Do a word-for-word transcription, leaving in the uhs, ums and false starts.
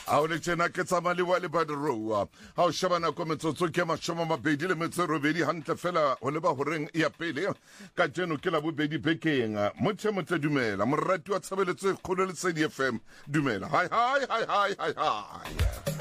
a o le tjena ke tsamale wa le badroa ha o shebana ko metsotso ke mashoma mabedi le metso robedi hantle fela ho leba horeng ya pele ka jeno ke la bobedi bekeng motho motho dumela morati wa tshebeletso e kgolo le C D F M dumela hi hi hi hi hi hi